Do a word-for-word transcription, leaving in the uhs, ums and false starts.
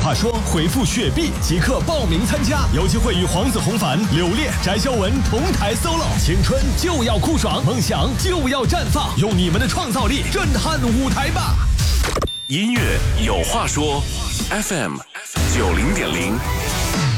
话说回复雪碧即刻报名参加，有机会与黄子弘凡、柳烈、翟潇闻同台 solo。青春就要酷爽，梦想就要绽放，用你们的创造力震撼舞台吧！ 音乐有话说 ，F M 九零点零